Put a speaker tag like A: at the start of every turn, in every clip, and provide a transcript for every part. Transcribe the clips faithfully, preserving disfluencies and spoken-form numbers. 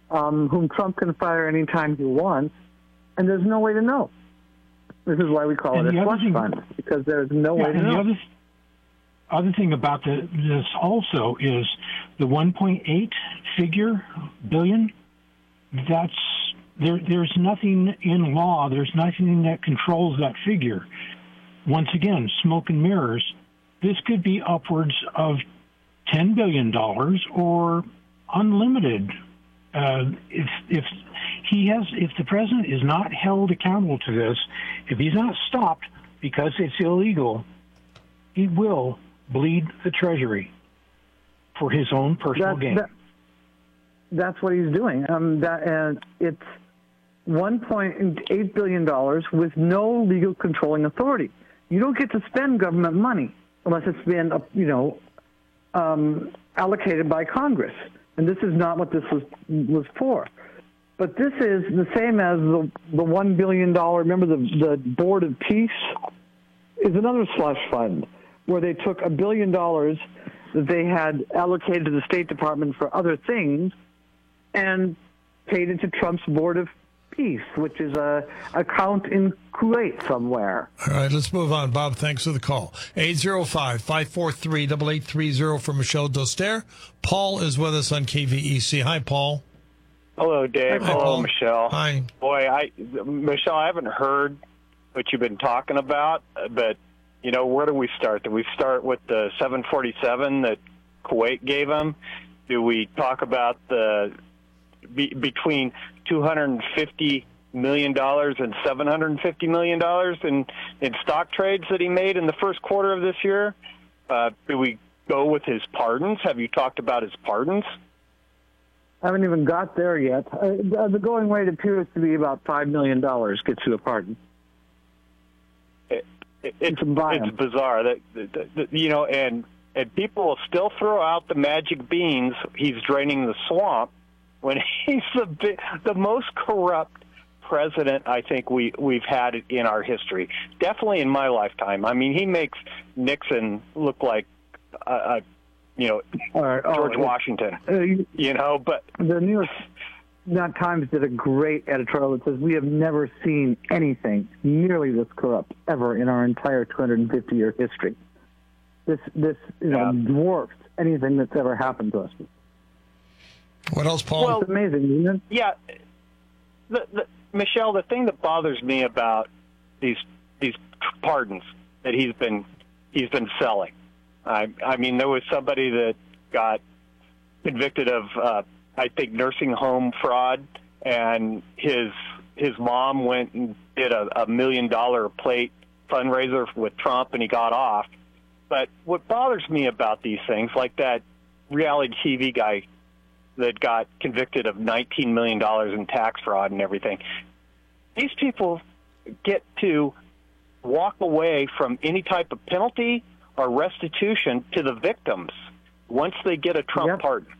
A: um, whom Trump can fire anytime he wants, and there's no way to know. This is why we call
B: and
A: it a slush
B: thing,
A: fund, because there's no
B: yeah,
A: way to
B: and
A: know.
B: The other, other thing about the, this also is the one point eight figure billion. That's there. There's nothing in law. There's nothing that controls that figure. Once again, smoke and mirrors. This could be upwards of ten billion dollars or unlimited. Uh, if if he has, if the president is not held accountable to this, if he's not stopped because it's illegal, he will bleed the Treasury for his own personal
A: that,
B: gain.
A: That, that's what he's doing. Um, that and it's one point eight billion dollars with no legal controlling authority. You don't get to spend government money unless it's been, you know, um, allocated by Congress. And this is not what this was was for. But this is the same as the the one billion dollars, remember the, the Board of Peace is another slush fund where they took a billion dollars that they had allocated to the State Department for other things and paid it to Trump's Board of Peace, which is a account in Kuwait somewhere.
C: All right, let's move on. Bob, thanks for the call. eight oh five, five four three, eight eight three oh for Michelle Doster. Paul is with us on K V E C. Hi, Paul.
D: Hello, Dave.
C: Hi,
D: Hello,
C: Paul.
D: Michelle.
C: Hi.
D: Boy, I Michelle, I haven't heard what you've been talking about, but, you know, where do we start? Do we start with the seven forty-seven that Kuwait gave them? Do we talk about the be, between two hundred fifty million dollars and seven hundred fifty million dollars in, in stock trades that he made in the first quarter of this year? Uh, do we go with his pardons? Have you talked about his pardons?
A: I haven't even got there yet. Uh, the going rate appears to be about five million dollars gets you a pardon.
D: It, it, it's, it's bizarre that, that, that, you know, and, and people will still throw out the magic beans. He's draining the swamp when he's the the most corrupt president I think we we've had in our history. Definitely in my lifetime. I mean, he makes Nixon look like a, a you know
A: right. oh,
D: George Washington. Uh, you, you know, but
A: the New York Not Times did a great editorial that says we have never seen anything nearly this corrupt ever in our entire two hundred fifty year history. This this you know
D: yeah.
A: dwarfs anything that's ever happened to us.
C: What else, Paul?
A: Well, it's amazing, isn't it?
D: Yeah, the, the, Michelle, the thing that bothers me about these these pardons that he's been he's been selling. I, I mean, there was somebody that got convicted of, uh, I think, nursing home fraud, and his his mom went and did a, a million dollar plate fundraiser with Trump, and he got off. But what bothers me about these things, like that reality T V guy that got convicted of nineteen million dollars in tax fraud and everything, these people get to walk away from any type of penalty or restitution to the victims once they get a Trump
A: yep.
D: pardon.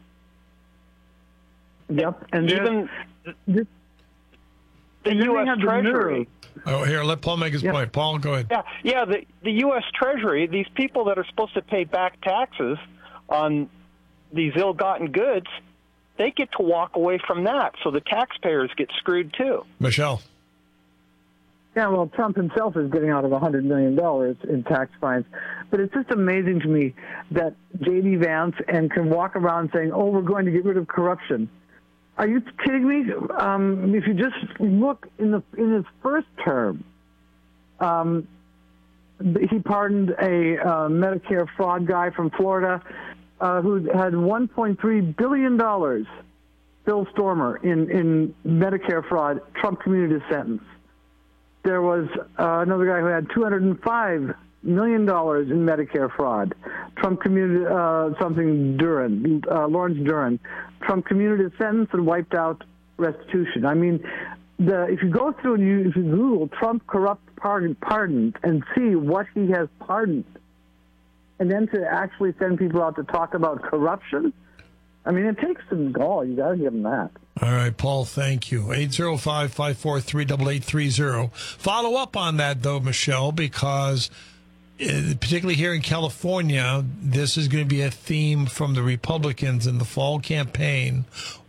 A: Yep, and
D: even
A: this,
D: the U S Treasury.
C: Oh, here, let Paul make his
A: yep.
C: point. Paul, go ahead.
D: Yeah, yeah. The the U S Treasury, these people that are supposed to pay back taxes on these ill-gotten goods, they get to walk away from that. So the taxpayers get screwed too.
C: Michelle.
A: Yeah, well, Trump himself is getting out of one hundred million dollars in tax fines. But it's just amazing to me that J D. Vance and can walk around saying, oh, we're going to get rid of corruption. Are you kidding me? Um, if you just look in the in his first term, um, he pardoned a uh, Medicare fraud guy from Florida uh, who had one point three billion dollars, Phil Stormer, in, in Medicare fraud, Trump commuted his sentence. There was uh, another guy who had two hundred five million dollars in Medicare fraud. Trump commuted uh, something, Duran, uh, Lawrence Duran. Trump commuted his sentence and wiped out restitution. I mean, the, if you go through and you, if you Google Trump corrupt pardon, pardoned and see what he has pardoned, and then to actually send people out to talk about corruption, I mean, it takes some gall. You got to give him that.
C: All right, Paul, thank you. eight oh five, five four three, eight eight three oh. Follow up on that, though, Michelle, because uh, particularly here in California, this is going to be a theme from the Republicans in the fall campaign.